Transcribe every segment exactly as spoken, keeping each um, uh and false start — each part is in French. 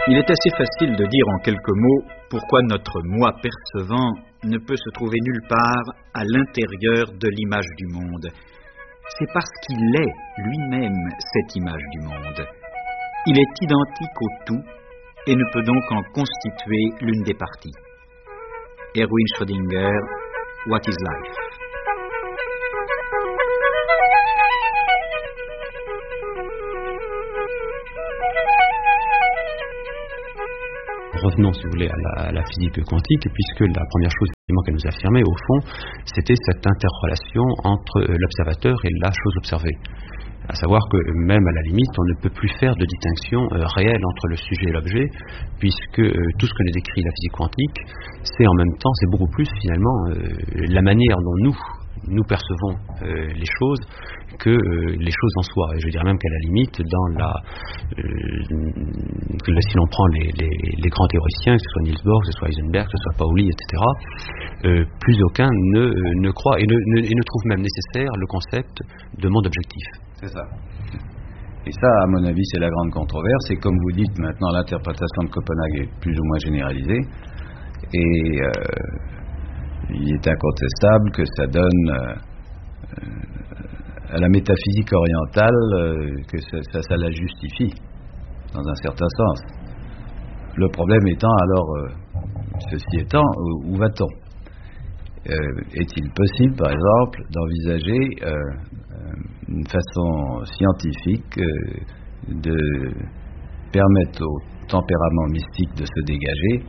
Il est assez facile de dire en quelques mots pourquoi notre moi percevant ne peut se trouver nulle part à l'intérieur de l'image du monde. C'est parce qu'il est lui-même cette image du monde. Il est identique au tout et ne peut donc en constituer l'une des parties. Erwin Schrödinger, What is Life? Revenons, si vous voulez, à la, à la physique quantique, puisque la première chose qu'elle nous affirmait, au fond, c'était cette interrelation entre l'observateur et la chose observée. À savoir que même à la limite, on ne peut plus faire de distinction euh, réelle entre le sujet et l'objet, puisque euh, tout ce que nous décrit la physique quantique, c'est en même temps, c'est beaucoup plus finalement euh, la manière dont nous, nous percevons euh, les choses que euh, les choses en soi. Et je dirais même qu'à la limite, dans la, euh, si l'on prend les, les, les grands théoriciens, que ce soit Niels Bohr, que ce soit Heisenberg, que ce soit Pauli, et cetera, euh, plus aucun ne, ne croit et ne, ne, et ne trouve même nécessaire le concept de monde objectif. C'est ça. Et ça, à mon avis, c'est la grande controverse. Et comme vous dites, maintenant, l'interprétation de Copenhague est plus ou moins généralisée. Et euh, il est incontestable que ça donne euh, à la métaphysique orientale euh, que ça, ça, ça la justifie, dans un certain sens. Le problème étant, alors, euh, ceci étant, où, où va-t-on ? euh, Est-il possible, par exemple, d'envisager euh, une façon scientifique euh, de permettre au tempérament mystique de se dégager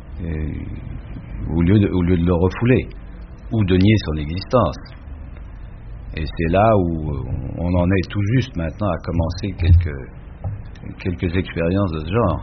euh, au, lieu de, au lieu de le refouler ou de nier son existence. Et c'est là où on en est tout juste maintenant à commencer quelques, quelques expériences de ce genre.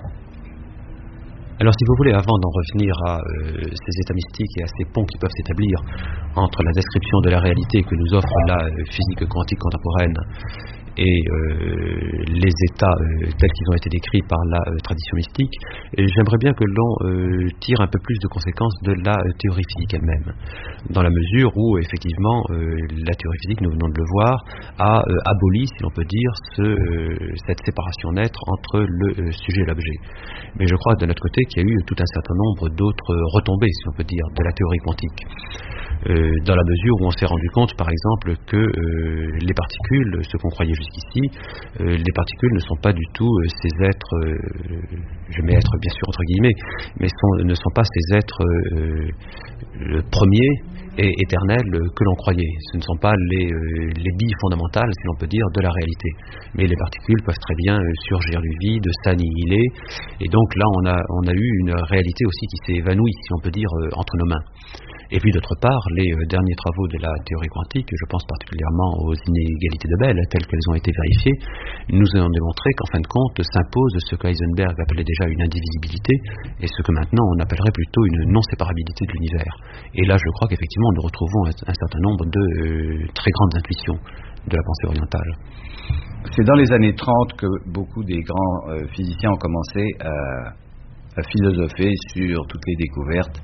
Alors, si vous voulez, avant d'en revenir à euh, ces états mystiques et à ces ponts qui peuvent s'établir entre la description de la réalité que nous offre la euh, physique quantique contemporaine et euh, les états euh, tels qu'ils ont été décrits par la euh, tradition mystique, et j'aimerais bien que l'on euh, tire un peu plus de conséquences de la euh, théorie physique elle-même, dans la mesure où, effectivement, euh, la théorie physique, nous venons de le voir, a euh, aboli, si l'on peut dire, ce, euh, cette séparation nette entre le euh, sujet et l'objet. Mais je crois, de notre côté, qu'il y a eu tout un certain nombre d'autres retombées, si on peut dire, de la théorie quantique. Euh, dans la mesure où on s'est rendu compte, par exemple, que euh, les particules, ce qu'on croyait jusqu'ici, euh, les particules ne sont pas du tout euh, ces êtres, euh, je mets être bien sûr entre guillemets, mais sont, ne sont pas ces êtres euh, premiers et éternels que l'on croyait. Ce ne sont pas les, euh, les billes fondamentales, si l'on peut dire, de la réalité. Mais les particules peuvent très bien euh, surgir du vide, s'annihiler, et donc là on a, on a eu une réalité aussi qui s'est évanouie, si on peut dire, euh, entre nos mains. Et puis d'autre part, les euh, derniers travaux de la théorie quantique, je pense particulièrement aux inégalités de Bell, telles qu'elles ont été vérifiées, nous ont démontré qu'en fin de compte s'impose ce qu'Heisenberg appelait déjà une indivisibilité, et ce que maintenant on appellerait plutôt une non-séparabilité de l'univers. Et là je crois qu'effectivement nous retrouvons un, un certain nombre de euh, très grandes intuitions de la pensée orientale. C'est dans les années trente que beaucoup des grands euh, physiciens ont commencé à, à philosopher sur toutes les découvertes,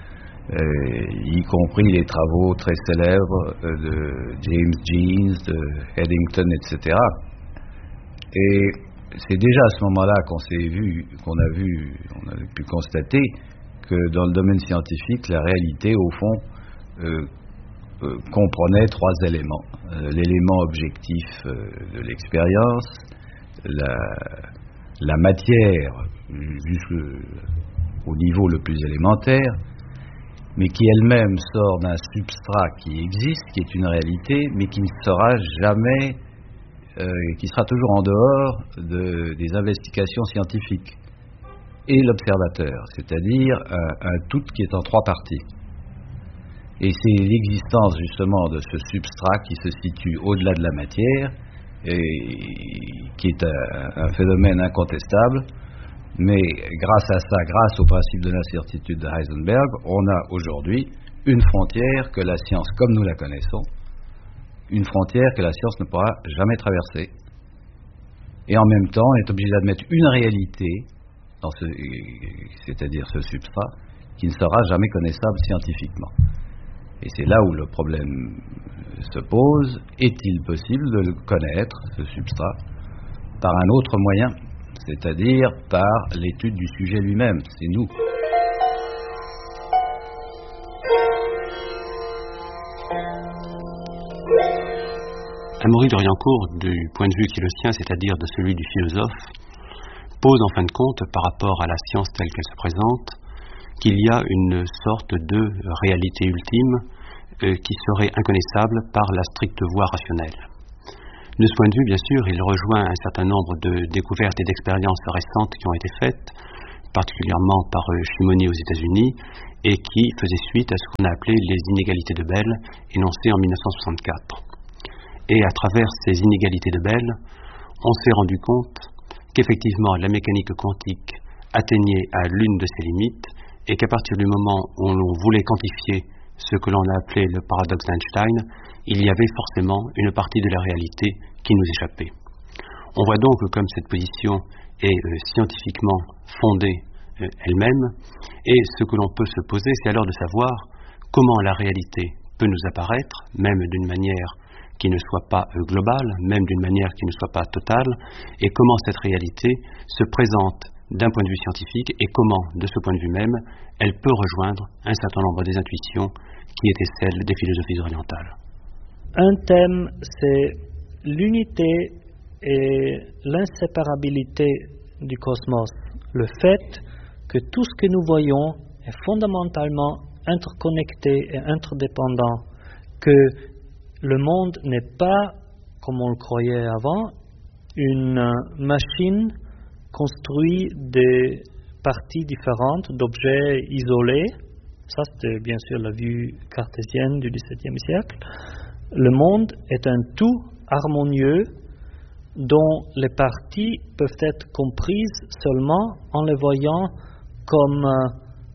Euh, y compris les travaux très célèbres euh, de James Jeans, de Eddington, et cetera. Et c'est déjà à ce moment-là qu'on s'est vu, qu'on a vu, on a pu constater que dans le domaine scientifique, la réalité, au fond, euh, euh, comprenait trois éléments. Euh, l'élément objectif euh, de l'expérience, la, la matière jusqu'au niveau le plus élémentaire, mais qui elle-même sort d'un substrat qui existe, qui est une réalité, mais qui ne sera jamais, euh, qui sera toujours en dehors de, des investigations scientifiques. Et l'observateur, c'est-à-dire un, un tout qui est en trois parties. Et c'est l'existence justement de ce substrat qui se situe au-delà de la matière, et qui est un, un phénomène incontestable. Mais grâce à ça, grâce au principe de l'incertitude de Heisenberg, on a aujourd'hui une frontière que la science, comme nous la connaissons, une frontière que la science ne pourra jamais traverser. Et en même temps, on est obligé d'admettre une réalité, dans ce, c'est-à-dire ce substrat, qui ne sera jamais connaissable scientifiquement. Et c'est là où le problème se pose. Est-il possible de le connaître, ce substrat, par un autre moyen c'est-à-dire par l'étude du sujet lui-même, c'est nous. Amaury de Riencourt, du point de vue qui est le sien, c'est-à-dire de celui du philosophe, pose en fin de compte, par rapport à la science telle qu'elle se présente, qu'il y a une sorte de réalité ultime euh, qui serait inconnaissable par la stricte voie rationnelle. De ce point de vue, bien sûr, il rejoint un certain nombre de découvertes et d'expériences récentes qui ont été faites, particulièrement par euh, Shimoni aux États-Unis, et qui faisaient suite à ce qu'on a appelé les inégalités de Bell, énoncées en mille neuf cent soixante-quatre. Et à travers ces inégalités de Bell, on s'est rendu compte qu'effectivement la mécanique quantique atteignait à l'une de ses limites, et qu'à partir du moment où l'on voulait quantifier ce que l'on a appelé le paradoxe d'Einstein, il y avait forcément une partie de la réalité qui nous échappait. On voit donc que comme cette position est euh, scientifiquement fondée euh, elle-même, et ce que l'on peut se poser, c'est alors de savoir comment la réalité peut nous apparaître, même d'une manière qui ne soit pas euh, globale, même d'une manière qui ne soit pas totale, et comment cette réalité se présente d'un point de vue scientifique, et comment, de ce point de vue même, elle peut rejoindre un certain nombre des intuitions qui étaient celles des philosophies orientales. Un thème, c'est l'unité et l'inséparabilité du cosmos. Le fait que tout ce que nous voyons est fondamentalement interconnecté et interdépendant, que le monde n'est pas, comme on le croyait avant, une machine construit des parties différentes d'objets isolés. Ça, c'était bien sûr la vue cartésienne du dix-septième siècle. Le monde est un tout harmonieux dont les parties peuvent être comprises seulement en les voyant comme, euh,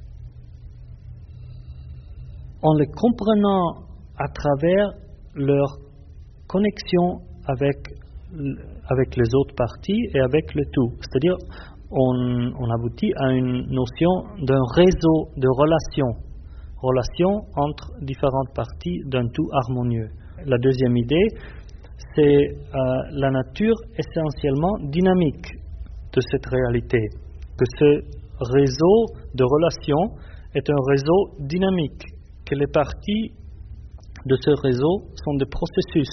en les comprenant à travers leur connexion avec avec les autres parties et avec le tout. C'est-à-dire, on, on aboutit à une notion d'un réseau de relations, relations entre différentes parties d'un tout harmonieux. La deuxième idée, c'est euh, la nature essentiellement dynamique de cette réalité, que ce réseau de relations est un réseau dynamique, que les parties de ce réseau sont des processus,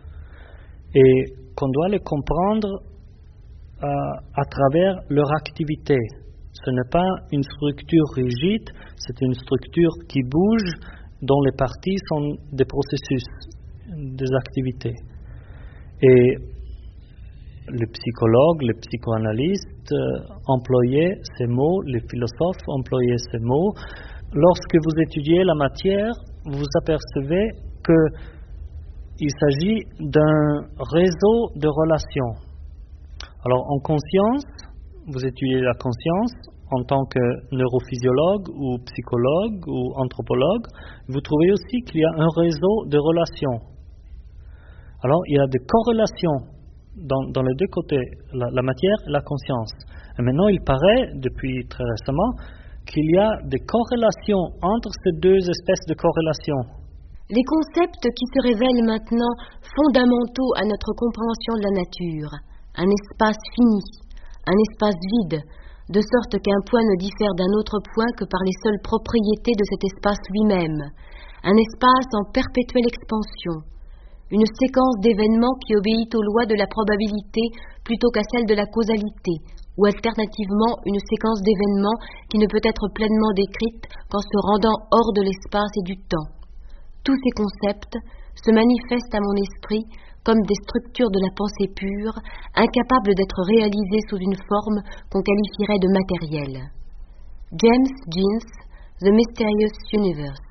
et qu'on doit les comprendre euh, à travers leur activité. Ce n'est pas une structure rigide, c'est une structure qui bouge, dont les parties sont des processus, des activités. Et les psychologues, les psychoanalystes euh, employaient ces mots, les philosophes employaient ces mots. Lorsque vous étudiez la matière, vous apercevez que il s'agit d'un réseau de relations. Alors, en conscience, vous étudiez la conscience en tant que neurophysiologue ou psychologue ou anthropologue, vous trouvez aussi qu'il y a un réseau de relations. Alors, il y a des corrélations dans, dans les deux côtés, la, la matière et la conscience. Et maintenant, il paraît, depuis très récemment, qu'il y a des corrélations entre ces deux espèces de corrélations. Les concepts qui se révèlent maintenant fondamentaux à notre compréhension de la nature, un espace fini, un espace vide, de sorte qu'un point ne diffère d'un autre point que par les seules propriétés de cet espace lui-même, un espace en perpétuelle expansion, une séquence d'événements qui obéit aux lois de la probabilité plutôt qu'à celle de la causalité, ou alternativement une séquence d'événements qui ne peut être pleinement décrite qu'en se rendant hors de l'espace et du temps. Tous ces concepts se manifestent à mon esprit comme des structures de la pensée pure, incapables d'être réalisées sous une forme qu'on qualifierait de matérielle. James Jeans, The Mysterious Universe.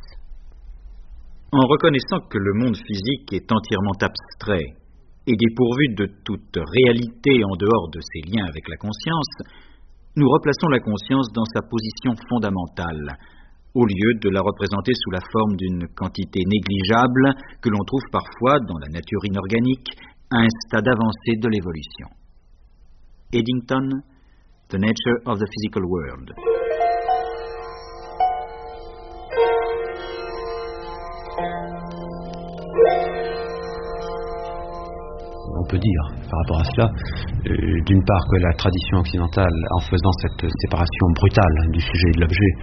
En reconnaissant que le monde physique est entièrement abstrait et dépourvu de toute réalité en dehors de ses liens avec la conscience, nous replaçons la conscience dans sa position fondamentale, au lieu de la représenter sous la forme d'une quantité négligeable que l'on trouve parfois dans la nature inorganique à un stade avancé de l'évolution. Eddington, The Nature of the Physical World. On peut dire, par rapport à cela. Euh, d'une part que la tradition occidentale, en faisant cette séparation brutale du sujet et de l'objet,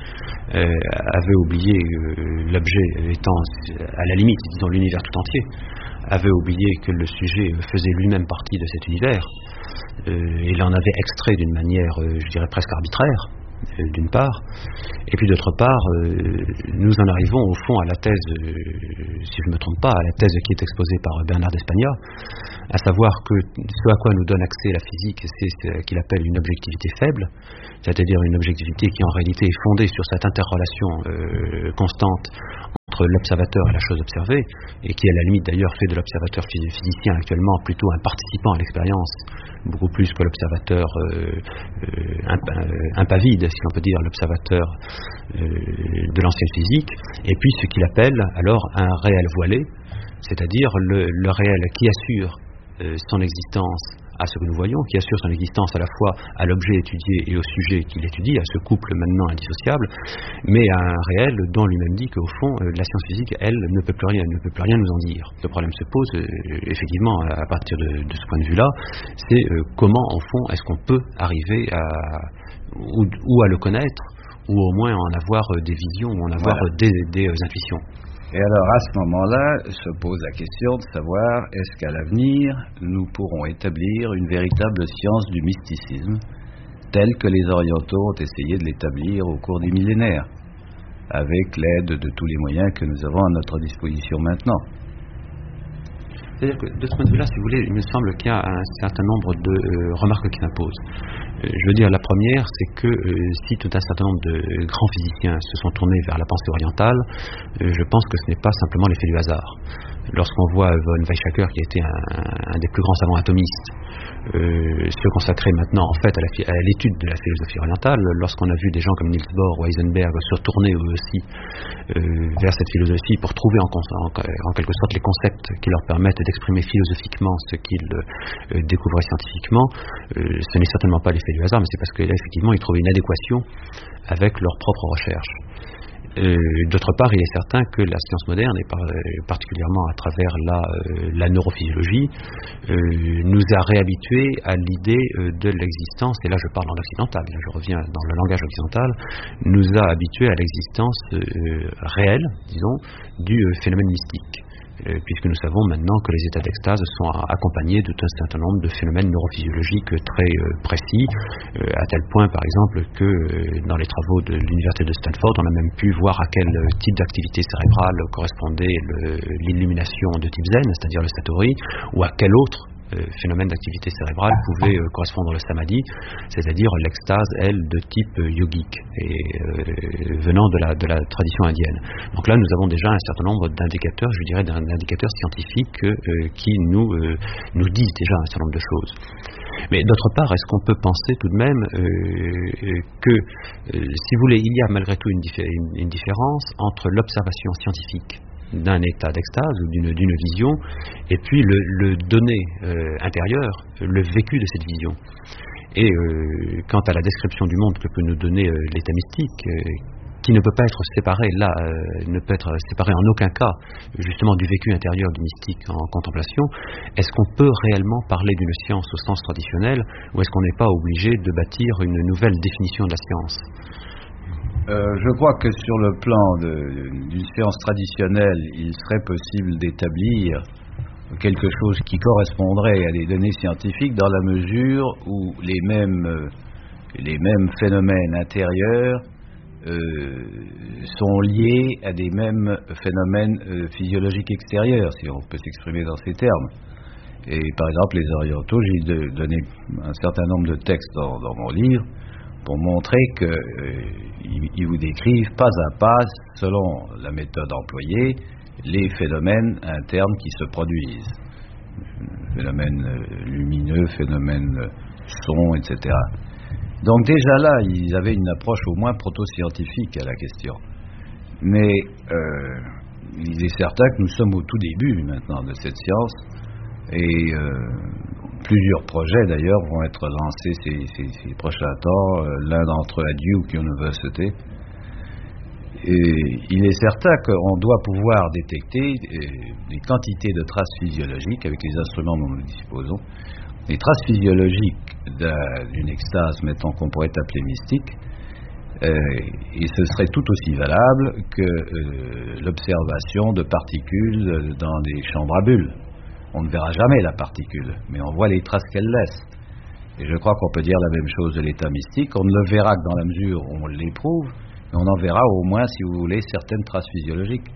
euh, avait oublié euh, l'objet étant à la limite, disons, l'univers tout entier, avait oublié que le sujet faisait lui-même partie de cet univers. Euh, il en avait extrait d'une manière, euh, je dirais, presque arbitraire, euh, d'une part, et puis d'autre part, euh, nous en arrivons au fond à la thèse, euh, si je ne me trompe pas, à la thèse qui est exposée par Bernard d'Espagna, à savoir que ce à quoi nous donne accès la physique, c'est ce qu'il appelle une objectivité faible, c'est-à-dire une objectivité qui en réalité est fondée sur cette interrelation euh, constante entre l'observateur et la chose observée, et qui à la limite d'ailleurs fait de l'observateur physicien actuellement plutôt un participant à l'expérience, beaucoup plus que l'observateur euh, euh, imp euh, impavide, si l'on peut dire, l'observateur euh, de l'ancienne physique, et puis ce qu'il appelle alors un réel voilé, c'est-à-dire le, le réel qui assure euh, son existence à ce que nous voyons, qui assure son existence à la fois à l'objet étudié et au sujet qu'il étudie, à ce couple maintenant indissociable, mais à un réel dont lui-même dit qu'au fond, euh, la science physique, elle, ne peut plus rien, ne peut plus rien nous en dire. Le problème se pose, euh, effectivement, à partir de, de ce point de vue-là, c'est euh, comment, au fond, est-ce qu'on peut arriver à, ou, ou à le connaître, ou au moins en avoir euh, des visions, ou en avoir voilà. des, des euh, intuitions. Et alors à ce moment-là se pose la question de savoir est-ce qu'à l'avenir nous pourrons établir une véritable science du mysticisme telle que les orientaux ont essayé de l'établir au cours des millénaires, avec l'aide de tous les moyens que nous avons à notre disposition maintenant. C'est-à-dire que de ce point de vue-là, si vous voulez, il me semble qu'il y a un certain nombre de euh, remarques qui s'imposent. Euh, je veux dire, la première, c'est que euh, si tout un certain nombre de grands physiciens se sont tournés vers la pensée orientale, euh, je pense que ce n'est pas simplement l'effet du hasard. Lorsqu'on voit von Weizsäcker, qui était un, un des plus grands savants atomistes, euh, se consacrer maintenant en fait à l'étude de la philosophie orientale, lorsqu'on a vu des gens comme Niels Bohr ou Heisenberg se retourner eux aussi euh, vers cette philosophie pour trouver en, en, en quelque sorte les concepts qui leur permettent d'exprimer philosophiquement ce qu'ils euh, découvraient scientifiquement, euh, ce n'est certainement pas l'effet du hasard, mais c'est parce qu'effectivement ils trouvaient une adéquation avec leurs propres recherches. Euh, D'autre part, il est certain que la science moderne, et par, particulièrement à travers la, euh, la neurophysiologie, euh, nous a réhabitués à l'idée euh, de l'existence, et là je parle en occidental, là je reviens dans le langage occidental, nous a habitués à l'existence euh, réelle, disons, du euh, phénomène mystique. Euh, puisque nous savons maintenant que les états d'extase sont accompagnés d'un certain nombre de phénomènes neurophysiologiques très euh, précis, euh, à tel point par exemple que euh, dans les travaux de l'université de Stanford, on a même pu voir à quel type d'activité cérébrale correspondait l'illumination de type zen, c'est-à-dire le satori, ou à quel autre Euh, phénomène d'activité cérébrale pouvait euh, correspondre le samadhi, c'est-à-dire l'extase, elle, de type euh, yogique, et euh, venant de la, de la tradition indienne. Donc là, nous avons déjà un certain nombre d'indicateurs, je dirais d'indicateurs scientifiques euh, qui nous, euh, nous disent déjà un certain nombre de choses. Mais d'autre part, est-ce qu'on peut penser tout de même euh, que, euh, si vous voulez, il y a malgré tout une, diffé une, une différence entre l'observation scientifique d'un état d'extase ou d'une vision, et puis le, le donné euh, intérieur, le vécu de cette vision. Et euh, quant à la description du monde que peut nous donner euh, l'état mystique, euh, qui ne peut pas être séparé, là, euh, ne peut être séparé en aucun cas, justement, du vécu intérieur du mystique en contemplation, est-ce qu'on peut réellement parler d'une science au sens traditionnel, ou est-ce qu'on n'est pas obligé de bâtir une nouvelle définition de la science ? Euh, je crois que sur le plan d'une science traditionnelle, il serait possible d'établir quelque chose qui correspondrait à des données scientifiques dans la mesure où les mêmes, euh, les mêmes phénomènes intérieurs euh, sont liés à des mêmes phénomènes euh, physiologiques extérieurs, si on peut s'exprimer dans ces termes. Et par exemple, les orientaux, j'ai donné un certain nombre de textes dans, dans mon livre, pour montrer qu'ils euh, vous décrivent pas à pas, selon la méthode employée, les phénomènes internes qui se produisent. Phénomènes euh, lumineux, phénomènes euh, son, et cetera. Donc déjà là, ils avaient une approche au moins proto-scientifique à la question. Mais euh, il est certain que nous sommes au tout début maintenant de cette science, et euh, plusieurs projets d'ailleurs vont être lancés ces, ces, ces prochains temps, euh, l'un d'entre eux à Duke University. Et il est certain qu'on doit pouvoir détecter euh, des quantités de traces physiologiques avec les instruments dont nous disposons, les traces physiologiques d'une extase, mettons, qu'on pourrait appeler mystique, euh, et ce serait tout aussi valable que euh, l'observation de particules dans des chambres à bulles. On ne verra jamais la particule, mais on voit les traces qu'elle laisse. Et je crois qu'on peut dire la même chose de l'état mystique. On ne le verra que dans la mesure où on l'éprouve, mais on en verra au moins, si vous voulez, certaines traces physiologiques.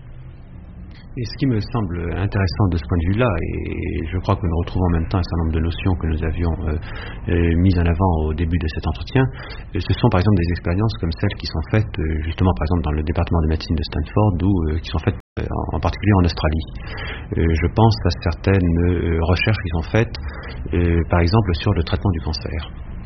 Et ce qui me semble intéressant de ce point de vue-là, et je crois que nous retrouvons en même temps un certain nombre de notions que nous avions euh, euh, mises en avant au début de cet entretien, euh, ce sont par exemple des expériences comme celles qui sont faites euh, justement par exemple dans le département de médecine de Stanford, ou euh, qui sont faites euh, en, en particulier en Australie. Euh, je pense à certaines euh, recherches qui sont faites euh, par exemple sur le traitement du cancer.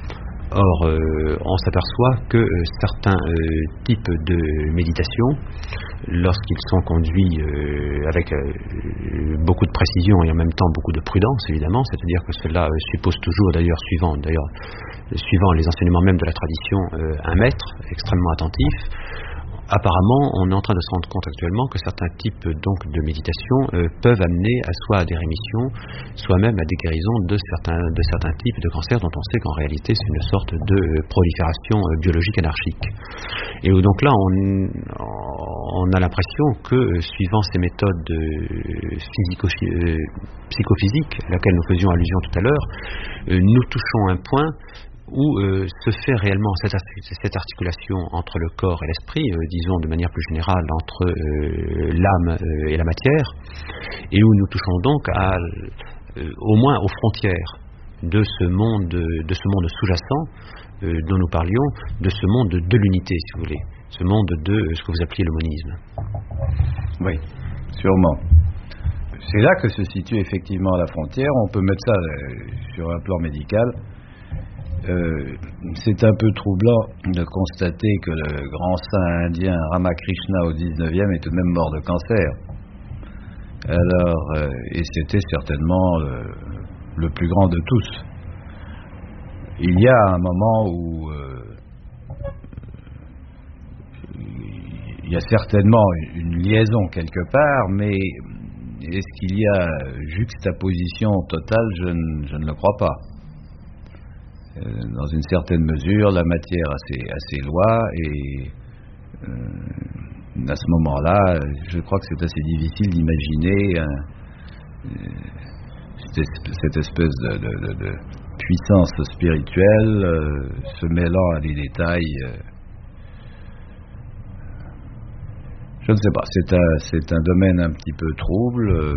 Or, euh, on s'aperçoit que euh, certains euh, types de méditation, lorsqu'ils sont conduits euh, avec euh, beaucoup de précision et en même temps beaucoup de prudence, évidemment, c'est-à-dire que cela euh, suppose toujours, d'ailleurs, suivant, d'ailleurs, suivant les enseignements même de la tradition, euh, un maître extrêmement attentif. Apparemment, on est en train de se rendre compte actuellement que certains types donc de méditation euh, peuvent amener à soit à des rémissions, soit même à des guérisons de certains, de certains types de cancers dont on sait qu'en réalité c'est une sorte de euh, prolifération euh, biologique anarchique. Et où donc là, on, on a l'impression que euh, suivant ces méthodes euh, physico, euh, psychophysiques, à laquelle nous faisions allusion tout à l'heure, euh, nous touchons un point où euh, se fait réellement cette, cette articulation entre le corps et l'esprit, euh, disons de manière plus générale entre euh, l'âme euh, et la matière, et où nous touchons donc à, euh, au moins aux frontières de ce monde, de ce monde sous-jacent euh, dont nous parlions, de ce monde de l'unité, si vous voulez, ce monde de euh, ce que vous appelez le monisme. Oui, sûrement. C'est là que se situe effectivement la frontière. On peut mettre ça euh, sur un plan médical. Euh, c'est un peu troublant de constater que le grand saint indien Ramakrishna au dix-neuvième est tout de même mort de cancer. Alors, euh, et c'était certainement le, le plus grand de tous. Il y a un moment où euh, il y a certainement une liaison quelque part, mais est-ce qu'il y a juxtaposition totale? Je ne, je ne le crois pas. Dans une certaine mesure, la matière a ses, a ses lois, et euh, à ce moment-là, je crois que c'est assez difficile d'imaginer euh, cette, cette espèce de, de, de, de puissance spirituelle euh, se mêlant à des détails. Euh, je ne sais pas, c'est un, c'est un domaine un petit peu trouble. Euh,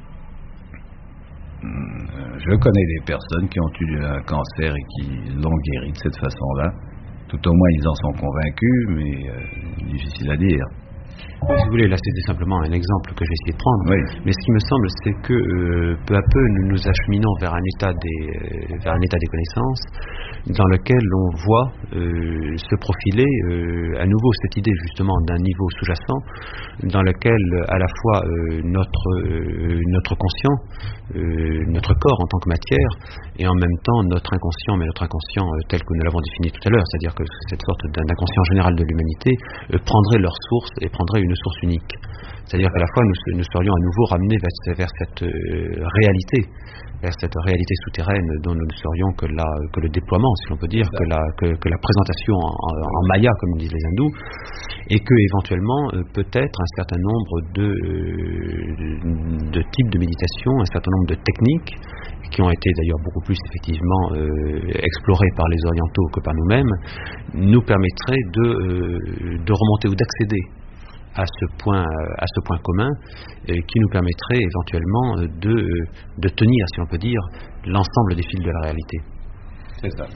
Je connais des personnes qui ont eu un cancer et qui l'ont guéri de cette façon-là. Tout au moins, ils en sont convaincus, mais euh, difficile à dire. Si vous voulez, là c'était simplement un exemple que j'ai essayé de prendre. Oui. Mais ce qui me semble, c'est que euh, peu à peu, nous nous acheminons vers un état des, euh, vers un état des connaissances dans lequel on voit euh, se profiler euh, à nouveau cette idée justement d'un niveau sous-jacent dans lequel à la fois euh, notre, euh, notre conscient, euh, notre corps en tant que matière, et en même temps notre inconscient, mais notre inconscient euh, tel que nous l'avons défini tout à l'heure, c'est-à-dire que cette sorte d'inconscient général de l'humanité euh, prendrait leur source et prendrait une source unique. C'est-à-dire qu'à la fois nous, nous serions à nouveau ramenés vers, vers cette euh, réalité, vers cette réalité souterraine dont nous ne serions que, la, que le déploiement, si l'on peut dire, que la, que, que la présentation en, en, en maya, comme disent les hindous, et que éventuellement euh, peut-être un certain nombre de, euh, de types de méditation, un certain nombre de techniques, qui ont été d'ailleurs beaucoup plus effectivement euh, explorées par les orientaux que par nous-mêmes, nous permettraient de, euh, de remonter ou d'accéder à ce point, à ce point commun euh, qui nous permettrait éventuellement de, de tenir, si on peut dire, l'ensemble des fils de la réalité. C'est ça.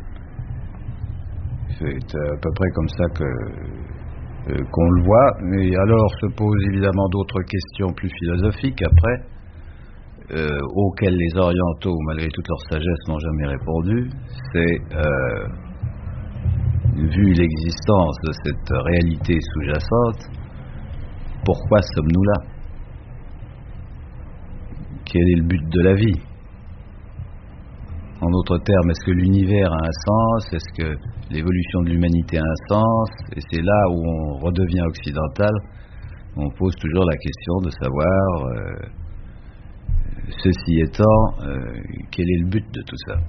C'est à peu près comme ça que, euh, qu'on le voit. Mais alors se posent évidemment d'autres questions plus philosophiques après, euh, auxquelles les orientaux, malgré toute leur sagesse, n'ont jamais répondu. C'est, euh, vu l'existence de cette réalité sous-jacente, pourquoi sommes-nous là? Quel est le but de la vie? En d'autres termes, est-ce que l'univers a un sens? Est-ce que l'évolution de l'humanité a un sens? Et c'est là où on redevient occidental. On pose toujours la question de savoir euh, ceci étant, euh, quel est le but de tout ça ?